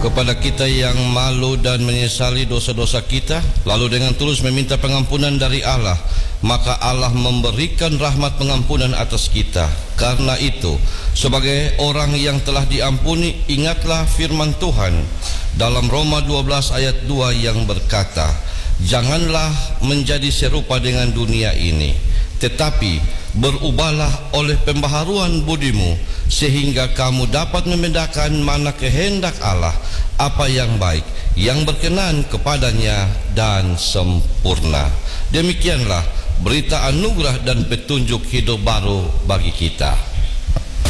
kepada kita yang malu dan menyesali dosa-dosa kita, lalu dengan tulus meminta pengampunan dari Allah, maka Allah memberikan rahmat pengampunan atas kita. Karena itu, sebagai orang yang telah diampuni, ingatlah firman Tuhan dalam Roma 12 ayat 2 yang berkata, janganlah menjadi serupa dengan dunia ini, tetapi berubahlah oleh pembaharuan budimu, sehingga kamu dapat membedakan mana kehendak Allah, apa yang baik, yang berkenan kepadanya dan sempurna. Demikianlah berita anugerah dan petunjuk hidup baru bagi kita.